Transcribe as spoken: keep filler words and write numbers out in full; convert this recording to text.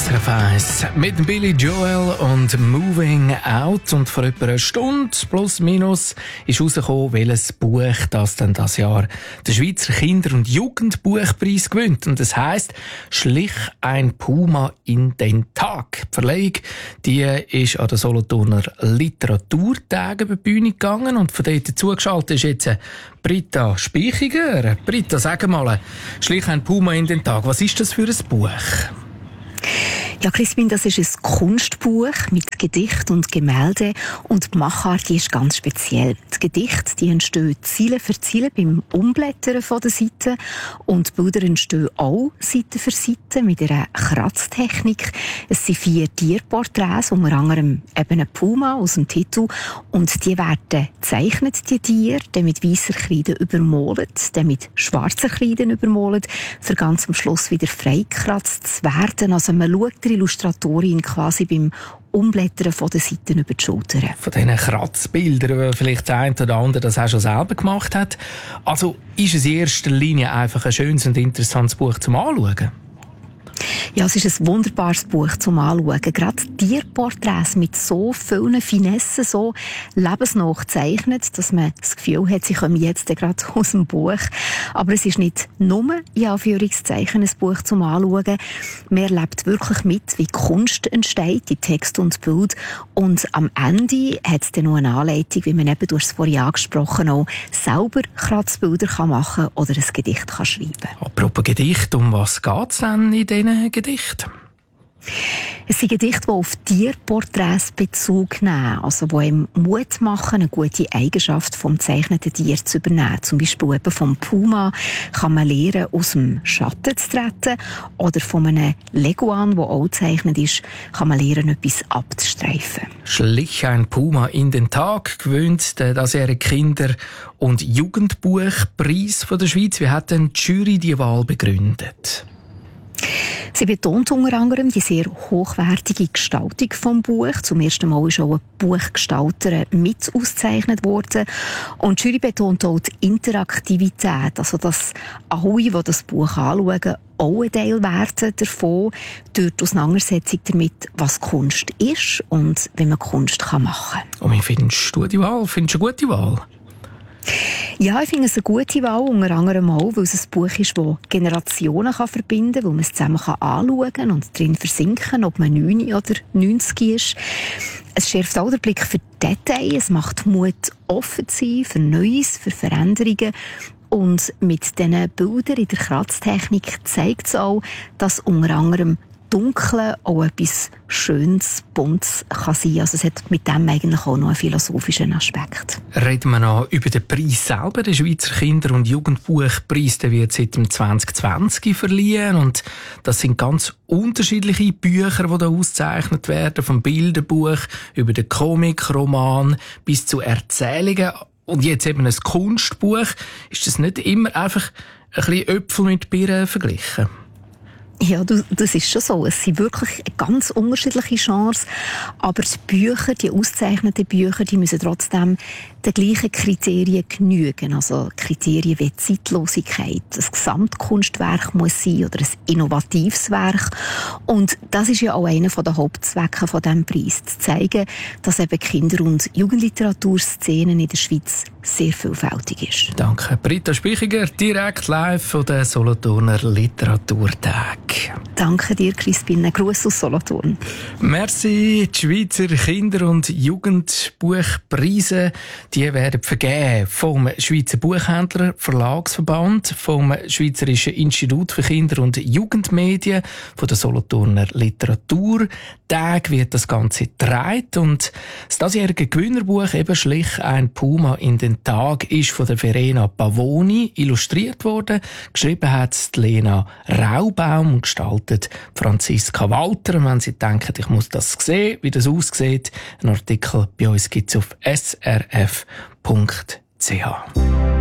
S R F eins mit dem Billy Joel und «Moving Out». Und vor etwa einer Stunde, plus minus, ist herausgekommen, welches Buch das dann das Jahr den Schweizer Kinder- und Jugendbuchpreis gewinnt. Und das heisst «Schlich ein Puma in den Tag». Die Verleihung, die ist an den Solothurner Literaturtagen über die Bühne gegangen. Und von dort zugeschaltet ist jetzt Britta Speichiger. Britta, sag mal, «Schlich ein Puma in den Tag». Was ist das für ein Buch? Ja, Crispin, das ist ein Kunstbuch mit Gedicht und Gemälde und die Machart die ist ganz speziell. Die Gedichte die entstehen Ziele für Ziele beim Umblättern von der Seite und die Bilder entstehen auch Seite für Seite mit einer Kratztechnik. Es sind vier Tierporträts, unter anderem eben ein Puma aus dem Titel, und die werden gezeichnet, die Tiere, dann mit weißer Kreide übermalt, dann mit schwarzer Kreide übermalt, für ganz am Schluss wieder freigekratzt zu werden. Also man schaut der Illustratorin quasi beim Umblättern von den Seiten über die Schulter. Von diesen Kratzbildern, die vielleicht der eine oder andere das auch schon selber gemacht hat. Also ist es in erster Linie einfach ein schönes und interessantes Buch zum Anschauen? Ja, es ist ein wunderbares Buch zum Anschauen. Gerade Tierporträts mit so vielen Finessen, so lebensnah gezeichnet, dass man das Gefühl hat, sie kommen jetzt gerade aus dem Buch. Aber es ist nicht nur, in Anführungszeichen, ein Buch zum Anschauen. Man erlebt wirklich mit, wie Kunst entsteht, in Text und Bild. Und am Ende hat es dann noch eine Anleitung, wie man eben, du hast es vorhin angesprochen, auch selber Kratzbilder machen kann oder ein Gedicht kann schreiben kann. Apropos Gedicht, um was geht es denn in diesen Gedichten? Es sind Gedichte, die auf Tierporträts Bezug nehmen, also die einem Mut machen, eine gute Eigenschaft vom gezeichneten Tier zu übernehmen. Zum Beispiel eben vom Puma kann man lernen, aus dem Schatten zu treten, oder von einem Leguan, der auch gezeichnet ist, kann man lernen, etwas abzustreifen. «Schlich ein Puma in den Tag» gewinnt das Jahre Kinder- und Jugendbuchpreis von der Schweiz. Wie hat denn die Jury die Wahl begründet? Sie betont unter anderem die sehr hochwertige Gestaltung des Buches. Zum ersten Mal ist auch ein Buchgestalter mit ausgezeichnet worden. Und die Jury betont auch die Interaktivität, also dass alle, die das Buch anschauen, auch ein Teil werden davon, durch die Auseinandersetzung damit, was Kunst ist und wie man Kunst machen kann. Und wie findest du die Wahl? Findest du eine gute Wahl? Ja, ich finde es eine gute Wahl, unter anderem auch, weil es ein Buch ist, das Generationen kann verbinden kann, weil man es zusammen kann anschauen kann und drin versinken, ob man neun oder neunzig ist. Es schärft auch den Blick für Details, es macht Mut, offen zu sein für Neues, für Veränderungen. Und mit diesen Bildern in der Kratztechnik zeigt es auch, dass unter anderem Dunkle auch etwas Schönes, Buntes kann sein. Also es hat mit dem eigentlich auch noch einen philosophischen Aspekt. Reden wir noch über den Preis selber. Der Schweizer Kinder- und Jugendbuchpreis, der wird seit dem zwanzig zwanzig verliehen. Und das sind ganz unterschiedliche Bücher, die da ausgezeichnet werden. Vom Bilderbuch über den Comic-Roman bis zu Erzählungen. Und jetzt eben ein Kunstbuch. Ist das nicht immer einfach ein bisschen Äpfel mit Birnen verglichen? Ja, das ist schon so. Es sind wirklich ganz unterschiedliche Genres. Aber die Bücher, die ausgezeichneten Bücher, die müssen trotzdem den gleichen Kriterien genügen. Also Kriterien wie Zeitlosigkeit, ein Gesamtkunstwerk muss sein oder ein innovatives Werk. Und das ist ja auch einer der Hauptzwecke von diesem Preis, zu zeigen, dass eben Kinder- und Jugendliteraturszenen in der Schweiz sehr vielfältig ist. Danke, Britta Speichiger, direkt live von den Solothurner Literaturtagen. Danke dir, Crispin. Ein Gruß aus Solothurn. Merci. Die Schweizer Kinder- und Jugendbuchpreise, die werden vergeben vom Schweizer Buchhändler Verlagsverband, vom Schweizerischen Institut für Kinder- und Jugendmedien, von der Solothurner Literaturtag wird das Ganze getragen. Und das diesjährige Gewinnerbuch, eben «Schlich ein Puma in den Tag», ist von der Verena Pavoni illustriert worden. Geschrieben hat es Lena Raubaum und gestaltet Franziska Walter. Und wenn Sie denken, ich muss das sehen, wie das aussieht, ein Artikel bei uns gibt es auf s r f punkt c h.